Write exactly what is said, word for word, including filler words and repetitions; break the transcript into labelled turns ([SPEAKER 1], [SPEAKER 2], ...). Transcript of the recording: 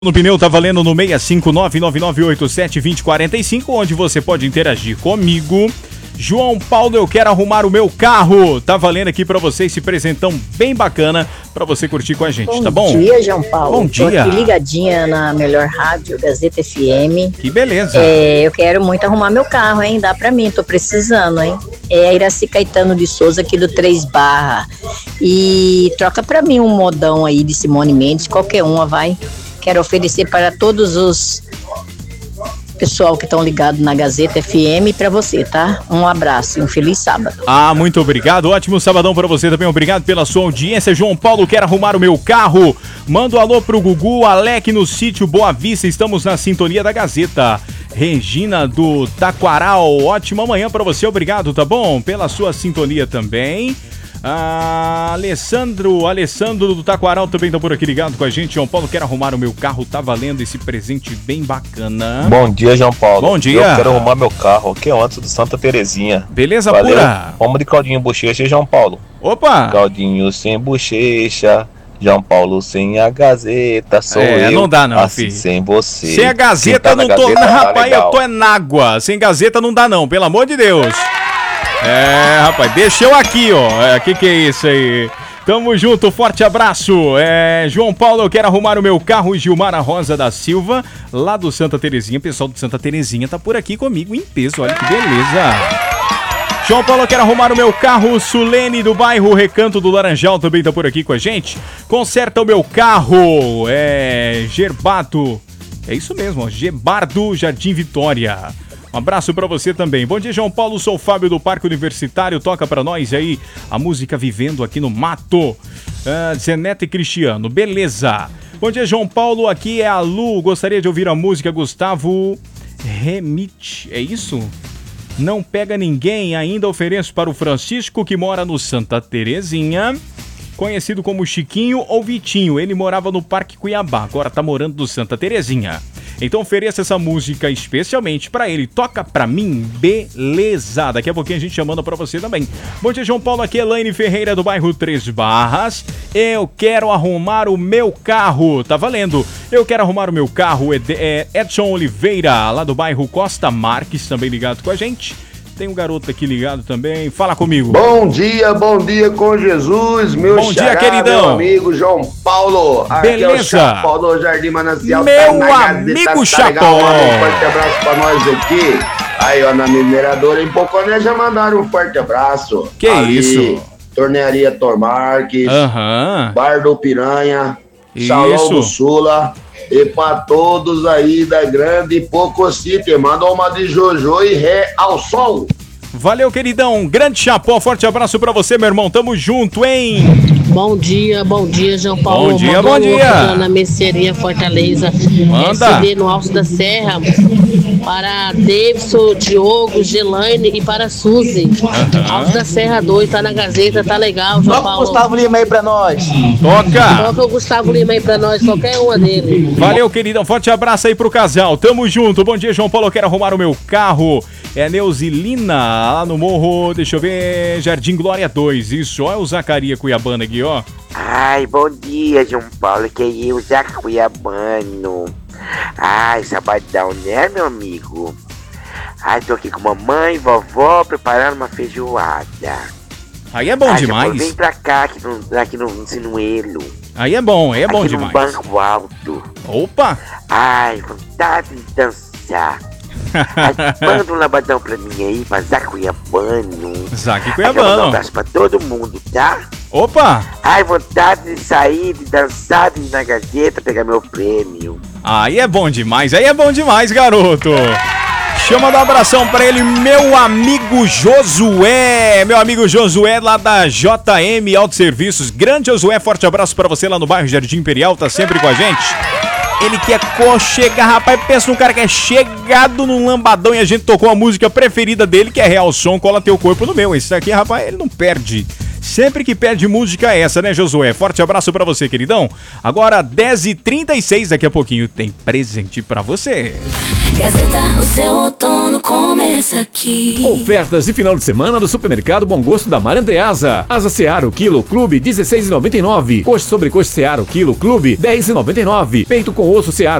[SPEAKER 1] No Pneu tá valendo no seis cinco nove nove nove oito sete dois zero quatro cinco, onde você pode interagir comigo. João Paulo, eu quero arrumar o meu carro. Tá valendo aqui pra você esse presentão bem bacana pra você curtir com a gente,
[SPEAKER 2] bom
[SPEAKER 1] tá bom?
[SPEAKER 2] Bom dia, João Paulo.
[SPEAKER 1] Bom dia.
[SPEAKER 2] Tô aqui ligadinha na melhor rádio, Gazeta F M.
[SPEAKER 1] Que beleza.
[SPEAKER 2] É, eu quero muito arrumar meu carro, hein? Dá pra mim, tô precisando, hein? É a Iraci Caetano de Souza aqui do três Barra. E troca pra mim um modão aí de Simone Mendes, qualquer uma, vai. Quero oferecer para todos os pessoal que estão ligados na Gazeta F M e para você, tá? Um abraço e um feliz sábado.
[SPEAKER 1] Ah, muito obrigado. Ótimo sabadão para você também. Obrigado pela sua audiência. João Paulo quer arrumar o meu carro. Manda um alô pro Gugu, Alec no sítio Boa Vista. Estamos na sintonia da Gazeta. Regina do Taquaral. Ótima manhã para você. Obrigado, tá bom? Pela sua sintonia também. Ah, Alessandro, Alessandro do Taquaral também tá por aqui ligado com a gente. João Paulo quer arrumar o meu carro, tá valendo esse presente bem bacana.
[SPEAKER 3] Bom dia, João Paulo.
[SPEAKER 1] Bom dia.
[SPEAKER 3] Eu quero arrumar meu carro aqui antes do Santa Terezinha.
[SPEAKER 1] Beleza,
[SPEAKER 3] valeu.
[SPEAKER 1] Pura?
[SPEAKER 3] Vamos de Claudinho Bochecha, João Paulo.
[SPEAKER 1] Opa!
[SPEAKER 3] Claudinho sem bochecha, João Paulo sem a Gazeta, sou
[SPEAKER 1] é,
[SPEAKER 3] eu.
[SPEAKER 1] não dá não,
[SPEAKER 3] assim
[SPEAKER 1] filho.
[SPEAKER 3] sem você.
[SPEAKER 1] Sem a Gazeta
[SPEAKER 3] tá
[SPEAKER 1] não
[SPEAKER 3] tô...
[SPEAKER 1] tô...
[SPEAKER 3] Gazeta,
[SPEAKER 1] rapaz,
[SPEAKER 3] tá
[SPEAKER 1] eu tô é na água. Sem Gazeta não dá não, pelo amor de Deus. É, rapaz, deixa eu aqui, ó. É, que que é isso aí? Tamo junto, forte abraço. É, João Paulo, eu quero arrumar o meu carro. Gilmara Rosa da Silva, lá do Santa Terezinha. O pessoal do Santa Terezinha tá por aqui comigo em peso, olha que beleza. João Paulo, eu quero arrumar o meu carro. Sulene do bairro Recanto do Laranjal também tá por aqui com a gente. Conserta o meu carro. É, Gerbato. É isso mesmo, ó. Gebardo Jardim Vitória. Um abraço pra você também. Bom dia, João Paulo. Sou o Fábio do Parque Universitário. Toca pra nós aí a música Vivendo aqui no Mato. Uh, Zeneta e Cristiano. Beleza. Bom dia, João Paulo. Aqui é a Lu. Gostaria de ouvir a música Gustavo Remite. É isso? Não pega ninguém. Ainda ofereço para o Francisco, que mora no Santa Terezinha. Conhecido como Chiquinho ou Vitinho. Ele morava no Parque Cuiabá. Agora tá morando no Santa Terezinha. Então ofereça essa música especialmente pra ele. Toca pra mim, beleza. Daqui a pouquinho a gente chamando pra você também. Bom dia, João Paulo. Aqui é Elaine Ferreira do bairro Três Barras. Eu quero arrumar o meu carro. Tá valendo. Eu quero arrumar o meu carro. É Edson Oliveira, lá do bairro Costa Marques, também ligado com a gente. Tem um garoto aqui ligado também. Fala comigo.
[SPEAKER 4] Bom dia, bom dia com Jesus, meu
[SPEAKER 1] Bom
[SPEAKER 4] xará,
[SPEAKER 1] dia, queridão.
[SPEAKER 4] meu amigo João Paulo.
[SPEAKER 1] Beleza.
[SPEAKER 4] Aqui é o Chapó do Jardim Manancial.
[SPEAKER 1] Meu
[SPEAKER 4] tá
[SPEAKER 1] amigo
[SPEAKER 4] Chapó.
[SPEAKER 1] Chapó.
[SPEAKER 4] Um forte abraço pra nós aqui. Aí, ó, na mineradora em Poconé já mandaram um forte abraço.
[SPEAKER 1] Que
[SPEAKER 4] Ali,
[SPEAKER 1] isso?
[SPEAKER 4] Tornearia Tormarques,
[SPEAKER 1] Aham.
[SPEAKER 4] Bar do Piranha,
[SPEAKER 1] Isso.
[SPEAKER 4] Salão do Sula. E pra todos aí da grande Pococite, manda uma de Jojo e Ré ao Sol.
[SPEAKER 1] Valeu, queridão. Grande chapó, forte abraço pra você, meu irmão. Tamo junto, hein?
[SPEAKER 5] Bom dia, bom dia, João Paulo.
[SPEAKER 1] Bom dia,
[SPEAKER 5] Mandou
[SPEAKER 1] bom dia.
[SPEAKER 5] Na Mercearia Fortaleza.
[SPEAKER 1] Manda.
[SPEAKER 5] S D no Alto da Serra. Para Davidson, Diogo, Gelaine e para Suzy. Uhum. Alto da Serra dois, tá na Gazeta, tá legal, João
[SPEAKER 6] Toca
[SPEAKER 5] Paulo.
[SPEAKER 6] o Gustavo Lima aí pra nós.
[SPEAKER 1] Toca.
[SPEAKER 5] Toca o Gustavo Lima aí pra nós, qualquer uma dele.
[SPEAKER 1] Valeu, queridão. Forte abraço aí pro casal. Tamo junto. Bom dia, João Paulo. Eu quero arrumar o meu carro. É a Neuzilina, lá no morro, deixa eu ver, Jardim Glória dois. Isso, ó, é o Zacaria Cuiabana aqui, ó.
[SPEAKER 7] Ai, bom dia, João Paulo. Que é eu, Zaca Cuiabano. Ai, sabadão, né, meu amigo? Ai, tô aqui com mamãe, vovó, preparando uma feijoada.
[SPEAKER 1] Aí é bom
[SPEAKER 7] Ai,
[SPEAKER 1] demais.
[SPEAKER 7] Vem pra cá, aqui no, aqui no Sinuelo.
[SPEAKER 1] Aí é bom, aí é bom
[SPEAKER 7] aqui
[SPEAKER 1] demais.
[SPEAKER 7] No banco alto.
[SPEAKER 1] Opa!
[SPEAKER 7] Ai, vontade de dançar. Ai, manda um labadão pra mim aí, pra Zaca Cuiabano.
[SPEAKER 1] Zaca
[SPEAKER 7] Ai,
[SPEAKER 1] Cuiabano.
[SPEAKER 7] um abraço pra todo mundo, tá?
[SPEAKER 1] Opa!
[SPEAKER 7] Ai, vontade de sair, de dançar, de ir na Gazeta, pegar meu prêmio.
[SPEAKER 1] Aí é bom demais, aí é bom demais, garoto. Chama do abração pra ele, meu amigo Josué. Meu amigo Josué lá da J M Autosserviços. Grande Josué, forte abraço pra você lá no bairro Jardim Imperial, tá sempre com a gente. Ele quer chegar, rapaz, pensa num cara que é chegado num lambadão e a gente tocou a música preferida dele, que é Real Som, Cola Teu Corpo no Meu. Esse aqui, rapaz, ele não perde. Sempre que perde música é essa, né, Josué? Forte abraço pra você, queridão. Agora, dez e trinta e seis, daqui a pouquinho tem presente pra você.
[SPEAKER 8] Gazeta, o seu outono
[SPEAKER 6] começa aqui.
[SPEAKER 8] Ofertas de final de semana do Supermercado Bom Gosto da Marandeasa. Asa Seara quilo clube dezesseis reais e noventa e nove. Coxa sobre coxa Seara quilo clube dez reais e noventa e nove. Peito com osso Seara